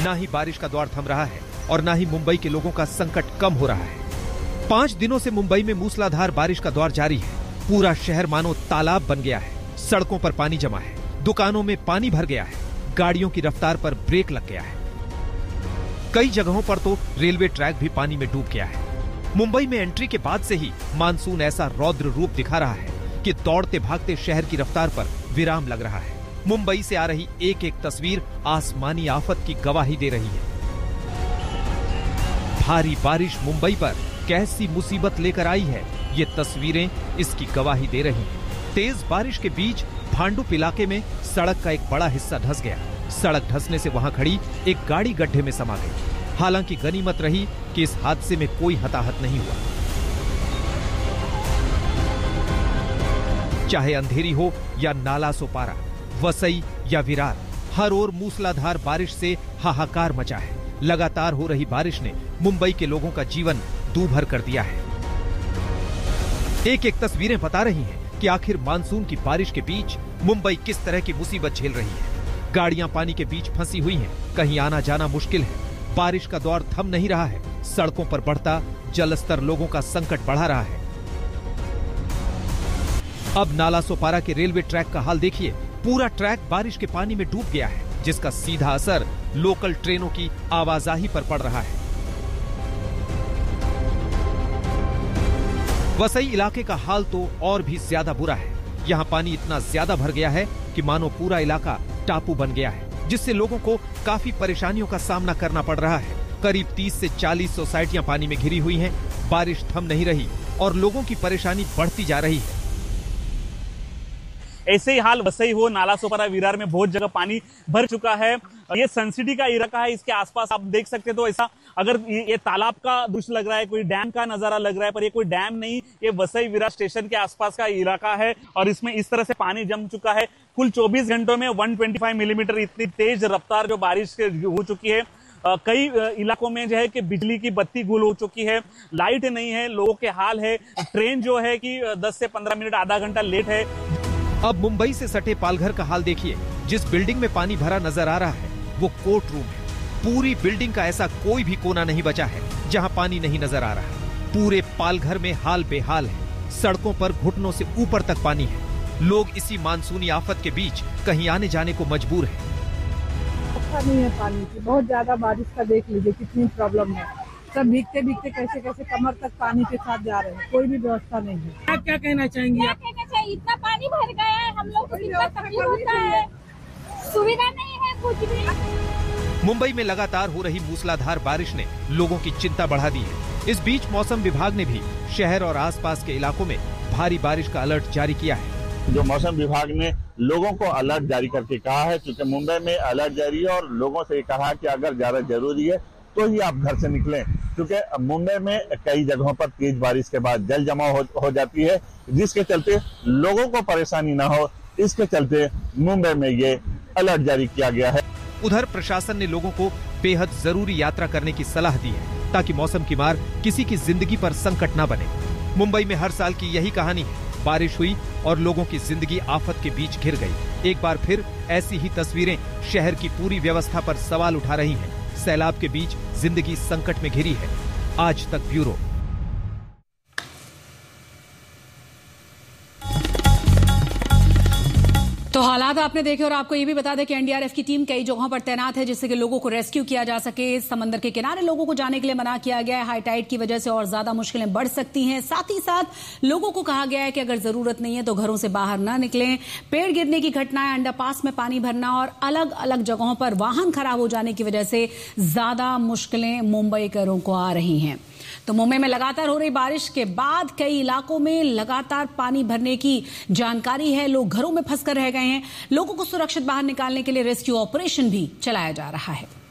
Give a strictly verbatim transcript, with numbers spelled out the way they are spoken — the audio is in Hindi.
ना ही बारिश का दौर थम रहा है और ना ही मुंबई के लोगों का संकट कम हो रहा है। पांच दिनों से मुंबई में मूसलाधार बारिश का दौर जारी है। पूरा शहर मानो तालाब बन गया है। सड़कों पर पानी जमा है, दुकानों में पानी भर गया है, गाड़ियों की रफ्तार पर ब्रेक लग गया है। कई जगहों पर तो रेलवे ट्रैक भी पानी में डूब गया है। मुंबई में एंट्री के बाद से ही मानसून ऐसा रौद्र रूप दिखा रहा है कि दौड़ते भागते शहर की रफ्तार पर विराम लग रहा है। मुंबई से आ रही एक एक तस्वीर आसमानी आफत की गवाही दे रही है। भारी बारिश मुंबई पर कैसी मुसीबत लेकर आई है, ये तस्वीरें इसकी गवाही दे रही हैं। तेज बारिश के बीच भांडुप इलाके में सड़क का एक बड़ा हिस्सा धंस गया। सड़क धंसने से वहां खड़ी एक गाड़ी गड्ढे में समा गई। हालांकि गनीमत रही कि इस हादसे में कोई हताहत नहीं हुआ। चाहे अंधेरी हो या नाला सोपारा, वसई या विरार, हर ओर मूसलाधार बारिश से हाहाकार मचा है। लगातार हो रही बारिश ने मुंबई के लोगों का जीवन दूभर कर दिया है। एक एक तस्वीरें बता रही हैं कि आखिर मानसून की बारिश के बीच मुंबई किस तरह की मुसीबत झेल रही है। गाड़ियां पानी के बीच फंसी हुई हैं, कहीं आना जाना मुश्किल है। बारिश का दौर थम नहीं रहा है। सड़कों पर बढ़ता जलस्तर लोगों का संकट बढ़ा रहा है। अब नाला सोपारा के रेलवे ट्रैक का हाल देखिए। पूरा ट्रैक बारिश के पानी में डूब गया है, जिसका सीधा असर लोकल ट्रेनों की आवाजाही पर पड़ रहा है। वसई इलाके का हाल तो और भी ज्यादा बुरा है। यहाँ पानी इतना ज्यादा भर गया है कि मानो पूरा इलाका टापू बन गया है, जिससे लोगों को काफी परेशानियों का सामना करना पड़ रहा है। करीब तीस से चालीस सोसाइटियां पानी में घिरी हुई हैं। बारिश थम नहीं रही और लोगों की परेशानी बढ़ती जा रही है। ऐसे ही हाल वसई हो, नाला सोपारा, विरार में बहुत जगह पानी भर चुका है। ये सन सिटी का इलाका है। इसके आसपास आप देख सकते हैं तो ऐसा अगर ये तालाब का दृश्य लग रहा है, कोई डैम का नजारा लग रहा है, पर ये कोई डैम नहीं, ये वसई विरार स्टेशन के आसपास का इलाका है और इसमें इस तरह से पानी जम चुका है। कुल चौबीस घंटों में एक सौ पच्चीस मिलीमीटर इतनी तेज रफ्तार जो बारिश हो चुकी है। Uh, कई uh, इलाकों में जो है कि बिजली की बत्ती गुल हो चुकी है, लाइट नहीं है, लोगों के हाल है। ट्रेन जो है कि दस से पंद्रह मिनट आधा घंटा लेट है। अब मुंबई से सटे पालघर का हाल देखिए। जिस बिल्डिंग में पानी भरा नजर आ रहा है वो कोर्ट रूम है। पूरी बिल्डिंग का ऐसा कोई भी कोना नहीं बचा है जहां पानी नहीं नजर आ रहा। पूरे पालघर में हाल बेहाल है। सड़कों पर घुटनों से ऊपर तक पानी है। लोग इसी मानसूनी आफत के बीच कहीं आने जाने को मजबूर है। नहीं है पानी की, बहुत ज्यादा बारिश का देख लीजिए कितनी प्रॉब्लम है। सब भीगते भीगते कैसे कैसे कमर तक पानी के साथ जा रहे हैं, कोई भी व्यवस्था नहीं है। क्या क्या कहना चाहेंगी आप? क्या कहना चाहिए, इतना पानी भर गया है, हम लोग को कितना तकलीफ होता है, सुविधा नहीं है कुछ भी। मुंबई में लगातार हो रही मूसलाधार बारिश ने लोगों की चिंता बढ़ा दी है। इस बीच मौसम विभाग ने भी शहर और आसपास के इलाकों में भारी बारिश का अलर्ट जारी किया है। जो मौसम विभाग ने लोगों को अलर्ट जारी करके कहा है, क्योंकि मुंबई में अलर्ट जारी है और लोगों से कहा कि अगर ज्यादा जरूरी है तो ही आप घर से निकलें, क्योंकि मुंबई में कई जगहों पर तेज बारिश के बाद जल जमाव हो, हो जाती है, जिसके चलते लोगों को परेशानी ना हो, इसके चलते मुंबई में ये अलर्ट जारी किया गया है। उधर प्रशासन ने लोगों को बेहद जरूरी यात्रा करने की सलाह दी है, ताकि मौसम की मार किसी की जिंदगी पर संकट न बने। मुंबई में हर साल की यही कहानी है। बारिश हुई और लोगों की जिंदगी आफत के बीच घिर गई। एक बार फिर ऐसी ही तस्वीरें शहर की पूरी व्यवस्था पर सवाल उठा रही हैं। सैलाब के बीच जिंदगी संकट में घिरी है। आज तक ब्यूरो। तो हालात आपने देखे और आपको ये भी बता दें कि एनडीआरएफ की टीम कई जगहों पर तैनात है, जिससे कि लोगों को रेस्क्यू किया जा सके। समंदर के किनारे लोगों को जाने के लिए मना किया गया है। हाई टाइड की वजह से और ज्यादा मुश्किलें बढ़ सकती हैं। साथ ही साथ लोगों को कहा गया है कि अगर जरूरत नहीं है तो घरों से बाहर न निकलें। पेड़ गिरने की घटनाएं, अंडरपास में पानी भरना और अलग अलग जगहों पर वाहन खराब हो जाने की वजह से ज्यादा मुश्किलें मुंबईकरों को आ रही हैं। तो मुंबई में लगातार हो रही बारिश के बाद कई इलाकों में लगातार पानी भरने की जानकारी है। लोग घरों में फंसकर रह गए हैं। लोगों को सुरक्षित बाहर निकालने के लिए रेस्क्यू ऑपरेशन भी चलाया जा रहा है।